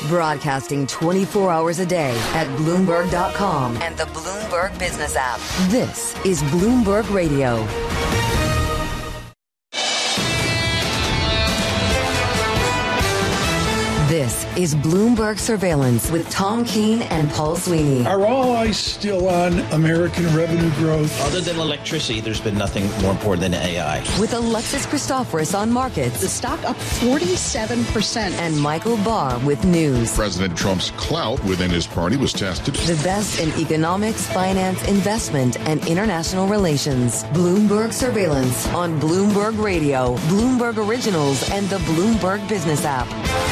Broadcasting 24 hours a day at Bloomberg.com and the Bloomberg Business app. This is Bloomberg Radio. This is Bloomberg Surveillance with Tom Keene and Paul Sweeney. Are all eyes still on American revenue growth? Other than electricity, there's been nothing more important than AI. With Alexis Christoforous on markets. The stock up 47%. And Michael Barr with news. President Trump's clout within his party was tested. The best in economics, finance, investment, and international relations. Bloomberg Surveillance on Bloomberg Radio, Bloomberg Originals, and the Bloomberg Business app.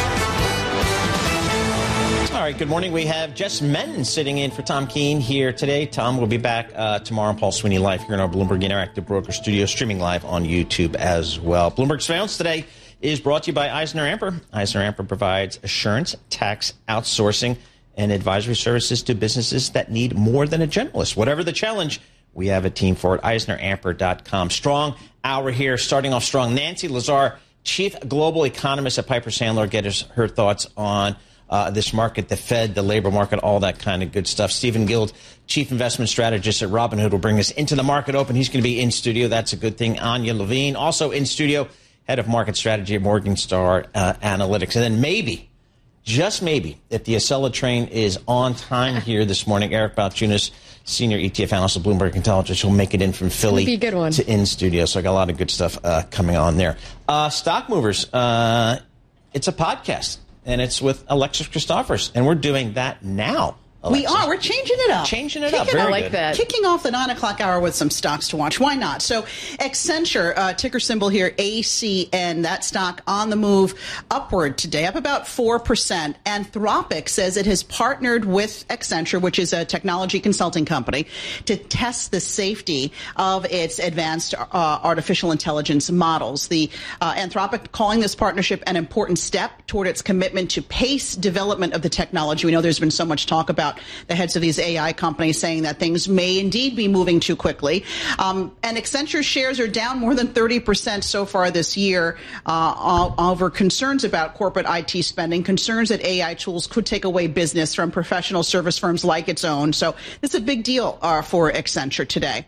All right, good morning. We have Jess Menton sitting in for Tom Keene here today. Tom will be back tomorrow on Paul Sweeney Live here in our Bloomberg Interactive Broker Studio, streaming live on YouTube as well. Bloomberg Surveillance today is brought to you by Eisner-Amper. Eisner-Amper provides assurance, tax, outsourcing, and advisory services to businesses that need more than a generalist. Whatever the challenge, we have a team for it. EisnerAmper.com. Strong hour here, starting off strong. Nancy Lazar, Chief Global Economist at Piper Sandler, gets her thoughts on this market, the Fed, the labor market, all that kind of good stuff. Stephen Guild, Chief Investment Strategist at Robinhood, will bring us into the market open. He's going to be in studio. That's a good thing. Anya Levine, also in studio, Head of Market Strategy at Morningstar Analytics. And then maybe, just maybe, if the Acela train is on time here this morning, Eric Balchunas, Senior ETF Analyst at Bloomberg Intelligence, will make it in from Philly to in studio. So I got a lot of good stuff coming on there. Stock Movers, it's a podcast. And it's with Alexis Christoforous. And we're doing that now. Alexis. We are. We're changing it up. Changing it up. Very good. That. Kicking off the 9 o'clock hour with some stocks to watch. Why not? So Accenture, ticker symbol here, ACN, that stock on the move upward today, up about 4%. Anthropic says it has partnered with Accenture, which is a technology consulting company, to test the safety of its advanced artificial intelligence models. The Anthropic calling this partnership an important step toward its commitment to pace development of the technology. We know there's been so much talk about the heads of these AI companies saying that things may indeed be moving too quickly. And Accenture shares are down more than 30% so far this year over concerns about corporate IT spending, concerns that AI tools could take away business from professional service firms like its own. So this is a big deal for Accenture today.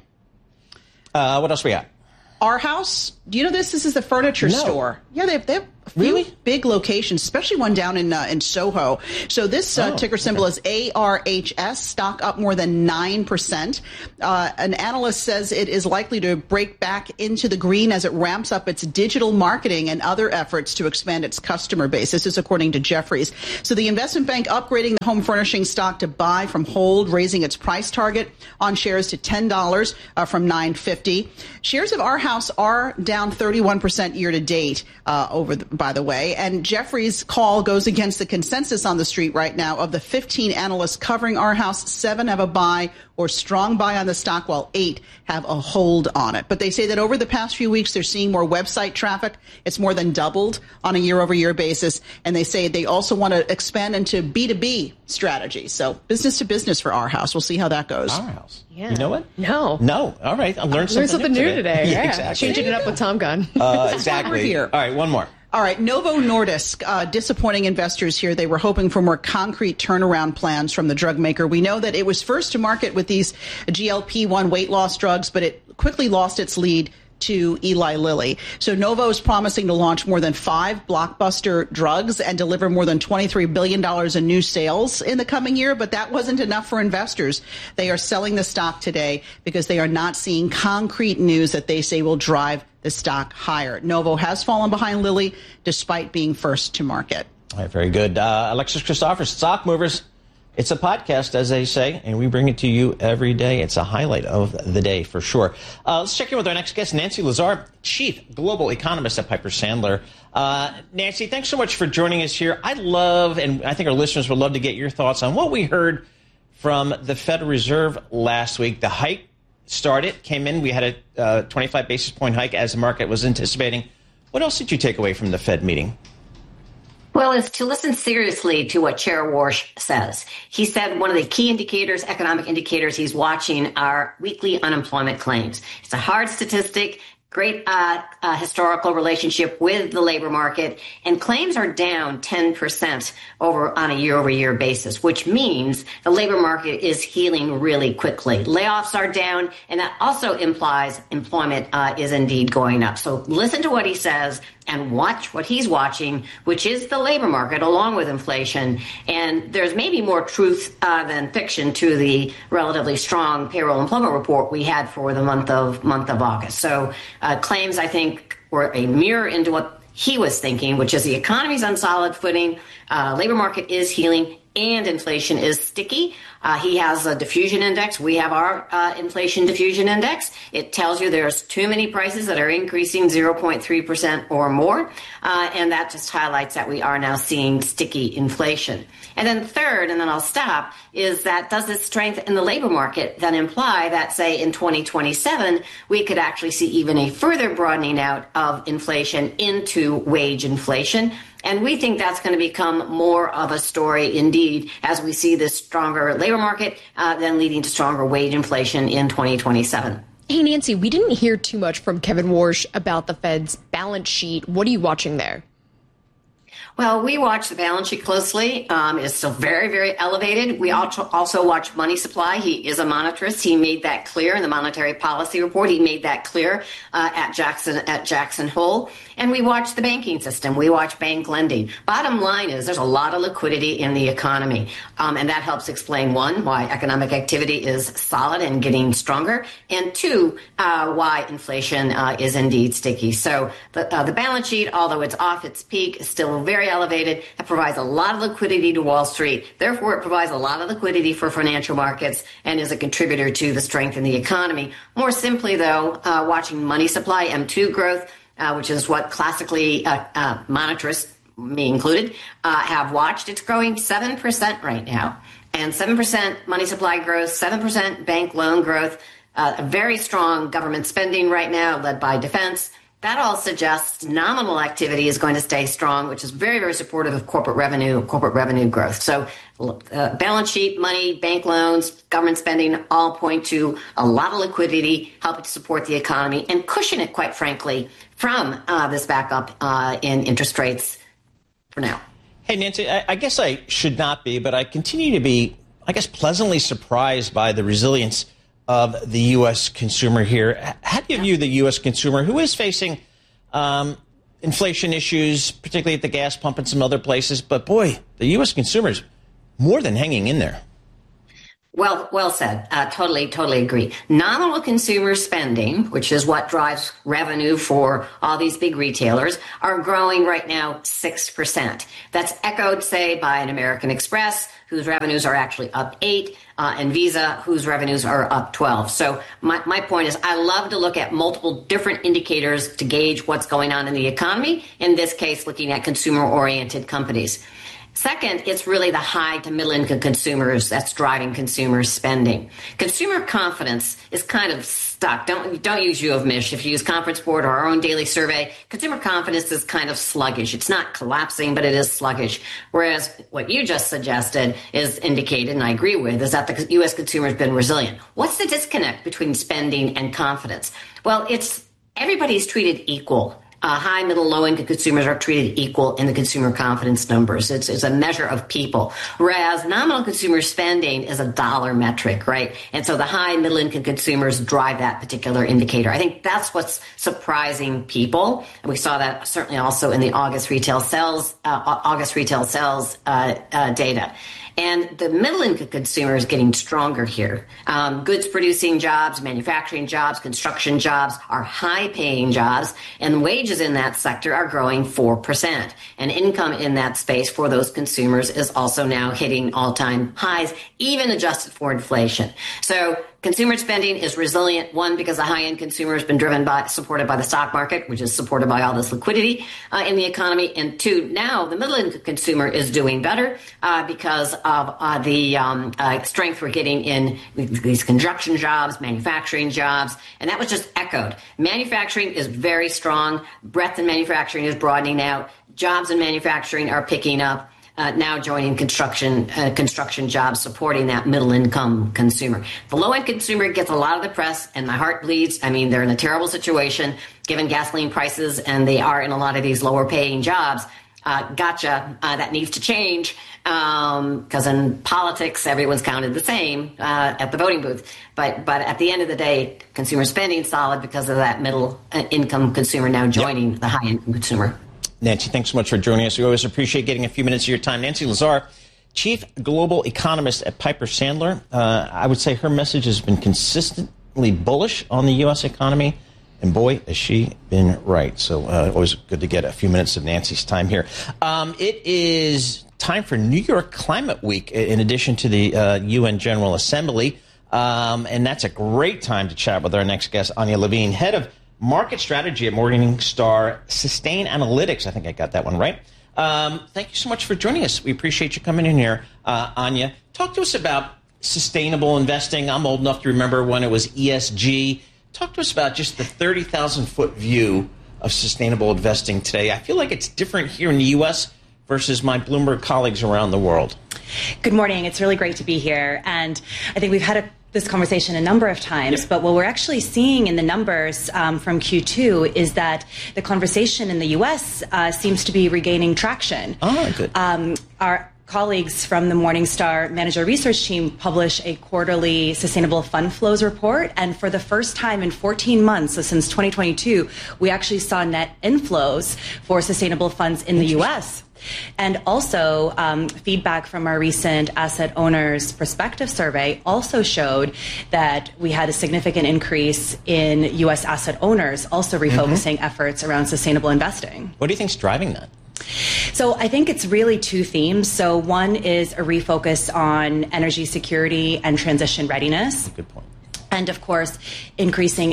What else we got? Arhaus. Do you know this? This is the furniture store. Yeah, they have a few big locations, especially one down in Soho. So this ticker symbol is ARHS, stock up more than 9%. An analyst says it is likely to break back into the green as it ramps up its digital marketing and other efforts to expand its customer base. This is according to Jefferies. So the investment bank upgrading the home furnishing stock to buy from hold, raising its price target on shares to $10 from $9.50. Shares of Arhaus are down 31% year to date by the way. And Jeffrey's call goes against the consensus on the street right now. Of the 15 analysts covering Arhaus, 7 have a buy or strong buy on the stock, while 8 have a hold on it. But they say that over the past few weeks, they're seeing more website traffic. It's more than doubled on a year-over-year basis. And they say they also want to expand into B2B strategies. So business to business for Arhaus. We'll see how that goes. Arhaus. Yeah. You know it? No. All right. I learned something new today. Yeah, exactly. Changing it up with Tom Gunn. Exactly. Here. All right, one more. All right, Novo Nordisk, disappointing investors here. They were hoping for more concrete turnaround plans from the drug maker. We know that it was first to market with these GLP-1 weight loss drugs, but it quickly lost its lead to Eli Lilly. So Novo is promising to launch more than 5 blockbuster drugs and deliver more than $23 billion in new sales in the coming year. But that wasn't enough for investors. They are selling the stock today because they are not seeing concrete news that they say will drive the stock higher. Novo has fallen behind Lilly despite being first to market. All right, very good. Alexis Christoforous, Stock Movers. It's a podcast, as they say, and we bring it to you every day. It's a highlight of the day for sure. Let's check in with our next guest, Nancy Lazar, Chief Global Economist at Piper Sandler. Nancy, thanks so much for joining us here. I'd love, and I think our listeners would love to get your thoughts on what we heard from the Federal Reserve last week. The hike came in. We had a 25 basis point hike as the market was anticipating. What else did you take away from the Fed meeting? Well, it's to listen seriously to what Chair Warsh says. He said one of the key indicators, economic indicators he's watching are weekly unemployment claims. It's a hard statistic. great historical relationship with the labor market, and claims are down 10% on a year-over-year basis, which means the labor market is healing really quickly. Layoffs are down, and that also implies employment is indeed going up. So listen to what he says and watch what he's watching, which is the labor market along with inflation. And there's maybe more truth than fiction to the relatively strong payroll employment report we had for the month of August. So claims, I think, were a mirror into what he was thinking, which is the economy's on solid footing, labor market is healing, and inflation is sticky. He has a diffusion index. We have our inflation diffusion index. It tells you there's too many prices that are increasing 0.3% or more. And that just highlights that we are now seeing sticky inflation. And then third, and then I'll stop, is that does this strength in the labor market then imply that, say, in 2027, we could actually see even a further broadening out of inflation into wage inflation? And we think that's going to become more of a story indeed as we see this stronger labor market then leading to stronger wage inflation in 2027. Hey, Nancy, we didn't hear too much from Kevin Warsh about the Fed's balance sheet. What are you watching there? Well, we watch the balance sheet closely. It's still very, very elevated. We also watch money supply. He is a monetarist. He made that clear in the monetary policy report. He made that clear at Jackson Hole. And we watch the banking system. We watch bank lending. Bottom line is there's a lot of liquidity in the economy. And that helps explain, one, why economic activity is solid and getting stronger. And two, why inflation is indeed sticky. So the balance sheet, although it's off its peak, is still very elevated. It provides a lot of liquidity to Wall Street. Therefore, it provides a lot of liquidity for financial markets and is a contributor to the strength in the economy. More simply, though, watching money supply, M2 growth, which is what classically monetarists, me included, have watched. It's growing 7% right now. And 7% money supply growth, 7% bank loan growth, very strong government spending right now led by defense. That all suggests nominal activity is going to stay strong, which is very, very supportive of corporate revenue growth. So balance sheet, money, bank loans, government spending all point to a lot of liquidity, helping to support the economy and cushion it, quite frankly, from this backup in interest rates for now. Hey, Nancy, I guess I should not be, but I continue to be, I guess, pleasantly surprised by the resilience of the U.S. consumer here. How do you view the U.S. consumer who is facing inflation issues, particularly at the gas pump and some other places? But boy, the U.S. consumer is more than hanging in there. Well said. Totally agree. Nominal consumer spending, which is what drives revenue for all these big retailers, are growing right now 6%. That's echoed, say, by an American Express, whose revenues are actually up 8%, and Visa, whose revenues are up 12%. So my point is I love to look at multiple different indicators to gauge what's going on in the economy, in this case, looking at consumer-oriented companies. Second, it's really the high to middle income consumers that's driving consumer spending. Consumer confidence is kind of stuck. Don't use U of Mich. If you use Conference Board or our own daily survey, consumer confidence is kind of sluggish. It's not collapsing, but it is sluggish. Whereas what you just suggested is indicated, and I agree with, is that the U.S. consumer has been resilient. What's the disconnect between spending and confidence? Well, it's everybody's treated equal. High, middle, low-income consumers are treated equal in the consumer confidence numbers. It's a measure of people, whereas nominal consumer spending is a dollar metric, right? And so the high, middle-income consumers drive that particular indicator. I think that's what's surprising people, and we saw that certainly also in the August retail sales data. And the middle-income consumer is getting stronger here. Goods-producing jobs, manufacturing jobs, construction jobs are high-paying jobs, and wages in that sector are growing 4%. And income in that space for those consumers is also now hitting all-time highs, even adjusted for inflation. So consumer spending is resilient, one, because the high-end consumer has been supported by the stock market, which is supported by all this liquidity in the economy. And two, now the middle-income consumer is doing better because of the strength we're getting in these construction jobs, manufacturing jobs. And that was just echoed. Manufacturing is very strong. Breadth in manufacturing is broadening out. Jobs in manufacturing are picking up. now joining construction jobs, supporting that middle income consumer. The low end consumer gets a lot of the press, and my heart bleeds. I mean, they're in a terrible situation given gasoline prices, and they are in a lot of these lower paying jobs. That needs to change, because in politics, everyone's counted the same at the voting booth. But at the end of the day, consumer spending solid because of that middle income consumer now joining the high income consumer. Nancy, thanks so much for joining us. We always appreciate getting a few minutes of your time. Nancy Lazare, Chief Global Economist at Piper Sandler. I would say her message has been consistently bullish on the U.S. economy. And boy, has she been right. So always good to get a few minutes of Nancy's time here. It is time for New York Climate Week, in addition to the UN General Assembly. And that's a great time to chat with our next guest, Anya Levine, head of market strategy at Morningstar Sustainalytics. I think I got that one right. Thank you so much for joining us. We appreciate you coming in here, Anya. Talk to us about sustainable investing. I'm old enough to remember when it was ESG. Talk to us about just the 30,000-foot view of sustainable investing today. I feel like it's different here in the U.S. versus my Bloomberg colleagues around the world. Good morning. It's really great to be here. And I think we've had this conversation a number of times, but what we're actually seeing in the numbers from Q2 is that the conversation in the U.S. Seems to be regaining traction. Oh, good. Our colleagues from the Morningstar Manager Research Team publish a quarterly sustainable fund flows report. And for the first time in 14 months, so since 2022, we actually saw net inflows for sustainable funds in the U.S. And also, feedback from our recent Asset Owners Perspective Survey also showed that we had a significant increase in U.S. asset owners also refocusing efforts around sustainable investing. What do you think is driving that? So I think it's really two themes. So one is a refocus on energy security and transition readiness. Good point. And of course, increasing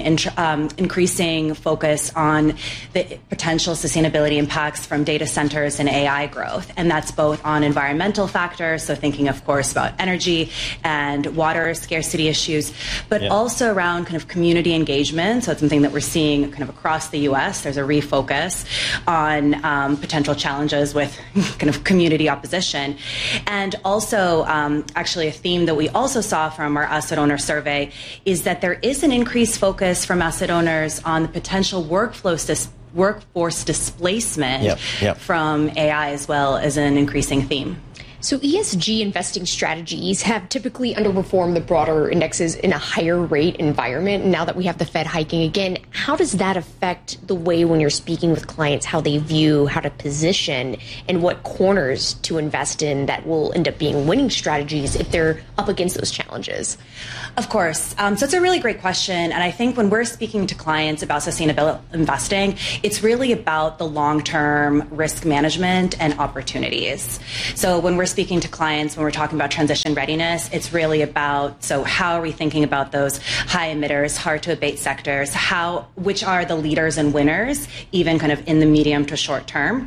focus on the potential sustainability impacts from data centers and AI growth. And that's both on environmental factors, so thinking, of course, about energy and water scarcity issues, but also around kind of community engagement. So it's something that we're seeing kind of across the U.S. There's a refocus on potential challenges with kind of community opposition. And also, actually, a theme that we also saw from our asset owner survey is that there is an increased focus from asset owners on the potential workforce displacement from AI, as well as an increasing theme. So ESG investing strategies have typically underperformed the broader indexes in a higher rate environment. Now that we have the Fed hiking again, how does that affect the way when you're speaking with clients, how they view, how to position, and what corners to invest in that will end up being winning strategies if they're up against those challenges? Of course. So it's a really great question. And I think when we're speaking to clients about sustainable investing, it's really about the long-term risk management and opportunities. So when we're speaking to clients, when we're talking about transition readiness, it's really about, so how are we thinking about those high emitters, hard to abate sectors, which are the leaders and winners, even kind of in the medium to short term.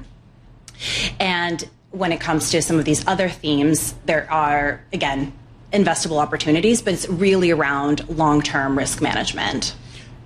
And when it comes to some of these other themes, there are, again, investable opportunities, but it's really around long-term risk management.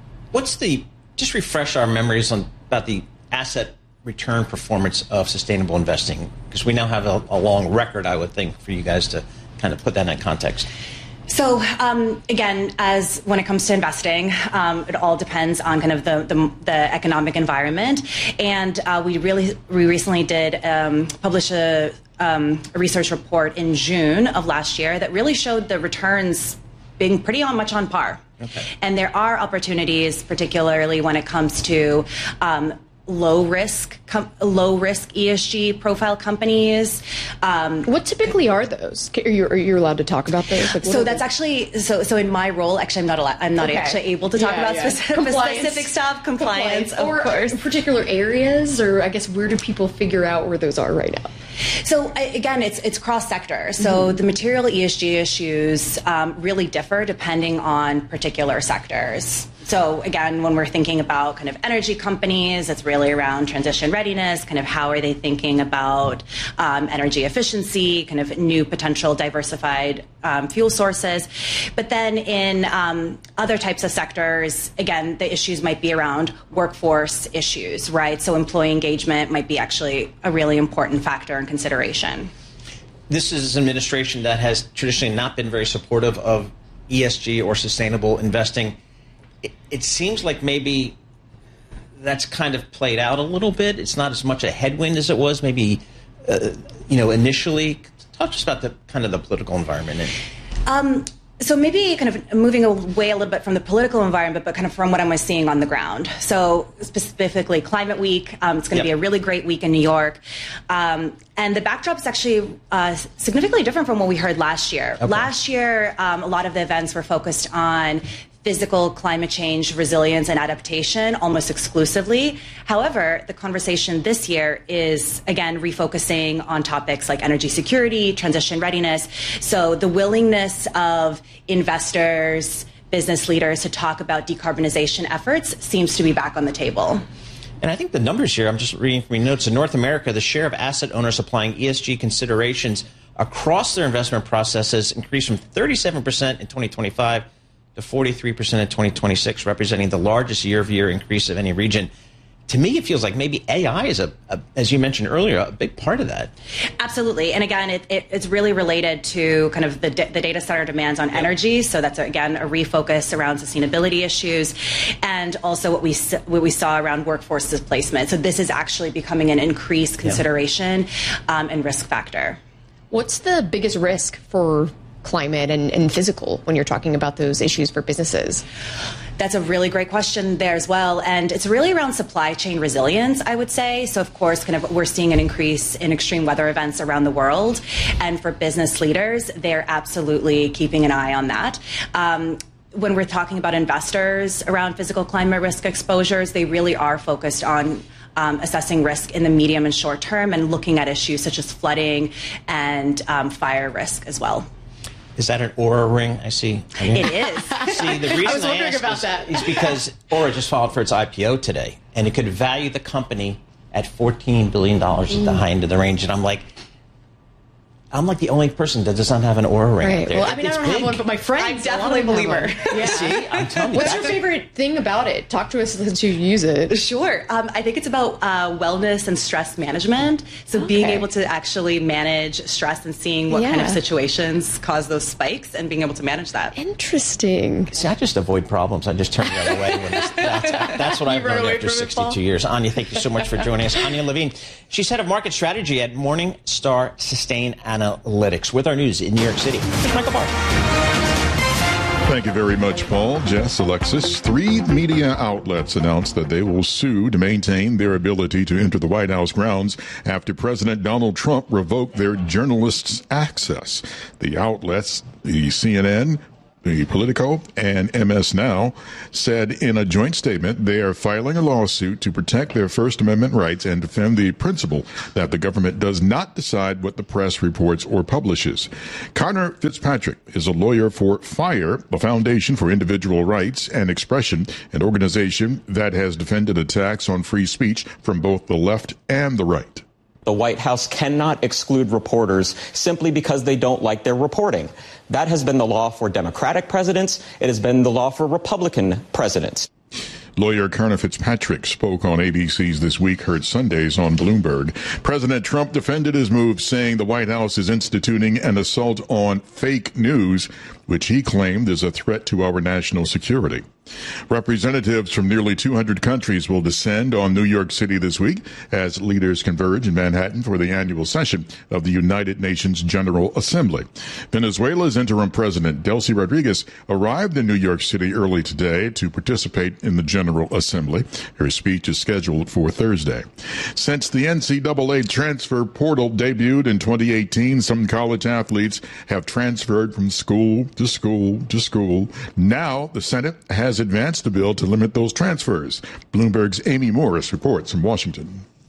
Just refresh our memories about the asset return performance of sustainable investing, because we now have a long record, I would think, for you guys to kind of put that in context. So again, as when it comes to investing, it all depends on kind of the economic environment. And we recently did publish a research report in June of last year that really showed the returns being pretty much on par. Okay. And there are opportunities, particularly when it comes to low risk ESG profile companies. What typically are those? Are you allowed to talk about those? Like, so that's actually so in my role, actually, I'm not actually able to talk about specific stuff. Compliance, of course. Particular areas, or I guess where do people figure out where those are right now? So again, it's cross sector. So the material ESG issues really differ depending on particular sectors. So again, when we're thinking about kind of energy companies, it's really around transition readiness, kind of how are they thinking about energy efficiency, kind of new potential diversified fuel sources. But then in other types of sectors, again, the issues might be around workforce issues, right? So employee engagement might be actually a really important factor in consideration. This is an administration that has traditionally not been very supportive of ESG or sustainable investing. It seems like maybe that's kind of played out a little bit. It's not as much a headwind as it was maybe, initially. Talk to us about the kind of the political environment. So maybe kind of moving away a little bit from the political environment, but kind of from what I'm seeing on the ground. So specifically Climate Week, it's going to be a really great week in New York. And the backdrop is actually significantly different from what we heard last year. Okay. Last year, a lot of the events were focused on physical climate change, resilience, and adaptation almost exclusively. However, the conversation this year is, again, refocusing on topics like energy security, transition readiness. So the willingness of investors, business leaders to talk about decarbonization efforts seems to be back on the table. And I think the numbers here, I'm just reading from your notes, in North America, the share of asset owners applying ESG considerations across their investment processes increased from 37% in 2025 to 43% in 2026, representing the largest year-over-year increase of any region. To me, it feels like maybe AI is, as you mentioned earlier, a big part of that. Absolutely. And again, it's really related to kind of the data center demands on energy. So that's, again, a refocus around sustainability issues and also what we saw around workforce displacement. So this is actually becoming an increased consideration and risk factor. What's the biggest risk for climate and physical when you're talking about those issues for businesses? That's a really great question there as well. And it's really around supply chain resilience, I would say. So, of course, kind of we're seeing an increase in extreme weather events around the world. And for business leaders, they're absolutely keeping an eye on that. When we're talking about investors around physical climate risk exposures, they really are focused on assessing risk in the medium and short term and looking at issues such as flooding and fire risk as well. Is that an Aura ring? I see. It is. See, the reason I was wondering about that is because Aura just filed for its IPO today, and it could value the company at $14 billion at the high end of the range. And I'm like the only person that does not have an Aura ring out there. Well, I mean, I don't have one, but my friends definitely believe her. Yeah. See, I'm telling you. What's your favorite thing about it? Talk to us since you use it. Sure. I think it's about wellness and stress management. So being able to actually manage stress and seeing what kind of situations cause those spikes and being able to manage that. Interesting. See, I just avoid problems. I just turn the other way. That's what I've learned after 62 years. Anya, thank you so much for joining us. Anya Levine, she's head of market strategy at Morningstar Sustain Analytics with our news in New York City. Michael Barr. Thank you very much, Paul. Jess, Alexis. 3 media outlets announced that they will sue to maintain their ability to enter the White House grounds after President Donald Trump revoked their journalists' access. The outlets, the CNN, the Politico, and MS Now, said in a joint statement they are filing a lawsuit to protect their First Amendment rights and defend the principle that the government does not decide what the press reports or publishes. Connor Fitzpatrick is a lawyer for FIRE, the Foundation for Individual Rights and Expression, an organization that has defended attacks on free speech from both the left and the right. The White House cannot exclude reporters simply because they don't like their reporting. That has been the law for Democratic presidents. It has been the law for Republican presidents. Lawyer Connor Fitzpatrick spoke on ABC's This Week, heard Sundays on Bloomberg. President Trump defended his move, saying the White House is instituting an assault on fake news, which he claimed is a threat to our national security. Representatives from nearly 200 countries will descend on New York City this week as leaders converge in Manhattan for the annual session of the United Nations General Assembly. Venezuela's interim president, Delcy Rodriguez, arrived in New York City early today to participate in the General Assembly. Her speech is scheduled for Thursday. Since the NCAA transfer portal debuted in 2018, some college athletes have transferred from school to school to school. Now the Senate has advanced a bill to limit those transfers. Bloomberg's Amy Morris reports from Washington.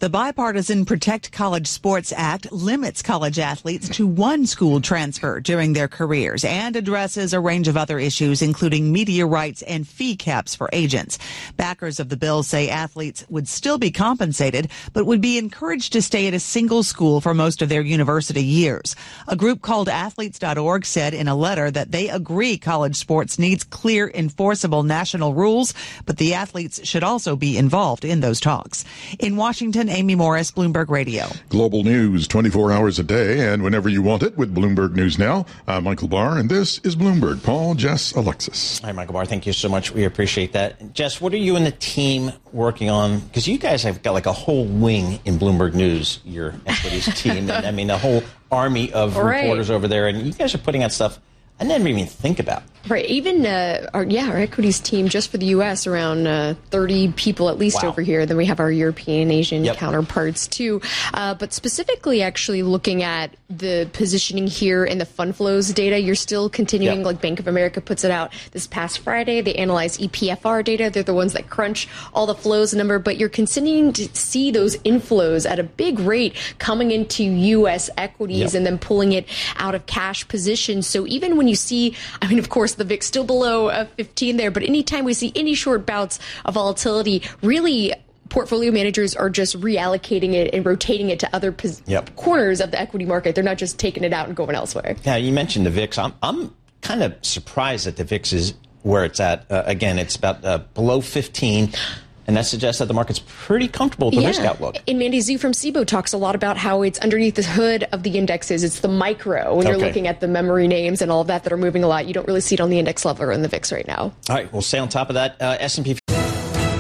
The bipartisan Protect College Sports Act limits college athletes to one school transfer during their careers and addresses a range of other issues, including media rights and fee caps for agents. Backers of the bill say athletes would still be compensated, but would be encouraged to stay at a single school for most of their university years. A group called Athletes.org said in a letter that they agree college sports needs clear, enforceable national rules, but the athletes should also be involved in those talks. In Washington, Amy Morris, Bloomberg Radio. Global news 24 hours a day and whenever you want it with Bloomberg News Now. I'm Michael Barr, and this is Bloomberg. Paul, Jess, Alexis. Hi, Michael Barr. Thank you so much. We appreciate that. Jess, what are you and the team working on? Because you guys have got like a whole wing in Bloomberg News, your equities team, and I mean a whole army of reporters over there, and you guys are putting out stuff I never even think about. Right. Even our equities team just for the U.S. around 30 people at least over here. Then we have our European, Asian counterparts too. But specifically actually looking at the positioning here in the fund flows data, you're still continuing, like Bank of America puts it out this past Friday. They analyze EPFR data. They're the ones that crunch all the flows number, but you're continuing to see those inflows at a big rate coming into U.S. equities and then pulling it out of cash positions. So even when you see, I mean, of course, the VIX still below 15 there, but anytime we see any short bouts of volatility, really portfolio managers are just reallocating it and rotating it to other corners of the equity market. They're not just taking it out and going elsewhere. Yeah, you mentioned the VIX. I'm kind of surprised that the VIX is where it's at. Again, it's about below 15. And that suggests that the market's pretty comfortable with the risk outlook. And Mandy Zhu from SIBO talks a lot about how it's underneath the hood of the indexes. It's the micro. When you're looking at the memory names and all of that are moving a lot, you don't really see it on the index level or in the VIX right now. All right, we'll stay on top of that. S&P